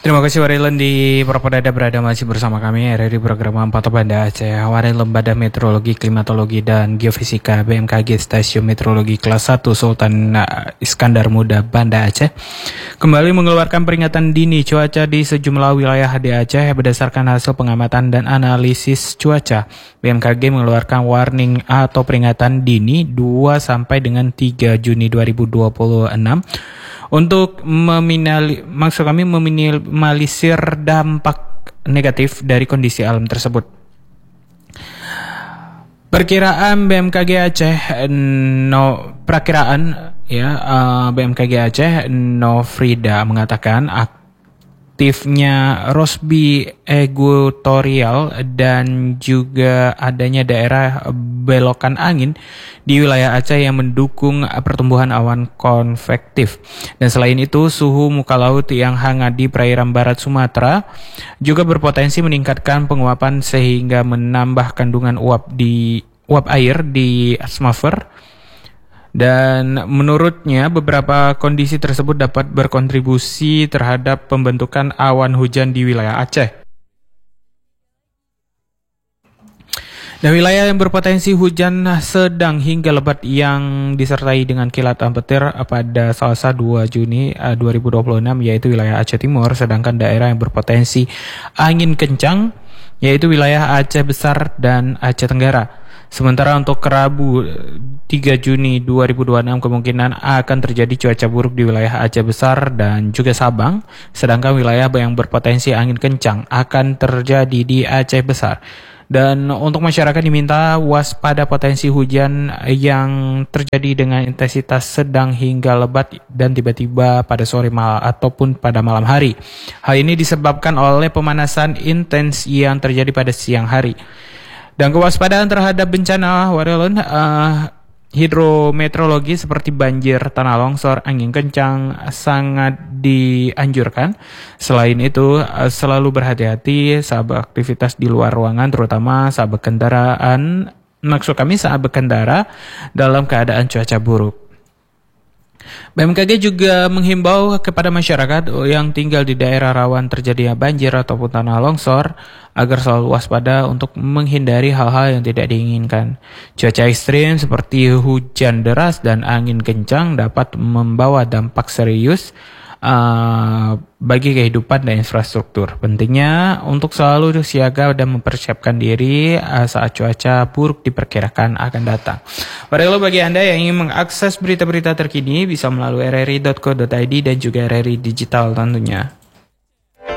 Terima kasih Warilon di Propodada berada masih bersama kami RRI program Pantau Banda Aceh. Warilon Badan Meteorologi, Klimatologi dan Geofisika BMKG Stasiun Meteorologi Kelas 1 Sultan Iskandar Muda Banda Aceh kembali mengeluarkan peringatan dini cuaca di sejumlah wilayah di Aceh berdasarkan hasil pengamatan dan analisis cuaca. BMKG mengeluarkan warning atau peringatan dini 2 sampai dengan 3 Juni 2026 untuk meminimalisir dampak negatif dari kondisi alam tersebut. Perkiraan BMKG Aceh BMKG Aceh Nofrida mengatakan aktifnya Rossby Equatorial dan juga adanya daerah belokan angin di wilayah Aceh yang mendukung pertumbuhan awan konvektif. Dan selain itu, suhu muka laut yang hangat di perairan barat Sumatera juga berpotensi meningkatkan penguapan sehingga menambah kandungan uap air di atmosfer. Dan menurutnya beberapa kondisi tersebut dapat berkontribusi terhadap pembentukan awan hujan di wilayah Aceh. Dan wilayah yang berpotensi hujan sedang hingga lebat yang disertai dengan kilatan petir pada Selasa 2 Juni 2026 yaitu wilayah Aceh Timur, sedangkan daerah yang berpotensi angin kencang yaitu wilayah Aceh Besar dan Aceh Tenggara. Sementara untuk Rabu 3 Juni 2026 kemungkinan akan terjadi cuaca buruk di wilayah Aceh Besar dan juga Sabang, sedangkan wilayah yang berpotensi angin kencang akan terjadi di Aceh Besar. Dan untuk masyarakat diminta waspada potensi hujan yang terjadi dengan intensitas sedang hingga lebat dan tiba-tiba pada sore malam ataupun pada malam hari. Hal ini disebabkan oleh pemanasan intens yang terjadi pada siang hari. Dan kewaspadaan terhadap bencana Warilon hidrometeorologi seperti banjir, tanah longsor, angin kencang sangat dianjurkan. Selain itu, selalu berhati-hati saat beraktivitas di luar ruangan, terutama saat berkendara dalam keadaan cuaca buruk. BMKG juga menghimbau kepada masyarakat yang tinggal di daerah rawan terjadinya banjir ataupun tanah longsor agar selalu waspada untuk menghindari hal-hal yang tidak diinginkan. Cuaca ekstrim seperti hujan deras dan angin kencang dapat membawa dampak serius bagi kehidupan dan infrastruktur. Pentingnya untuk selalu siaga dan mempersiapkan diri saat cuaca buruk diperkirakan akan datang. Bagi Anda yang ingin mengakses berita-berita terkini bisa melalui rri.co.id dan juga RRI Digital tentunya.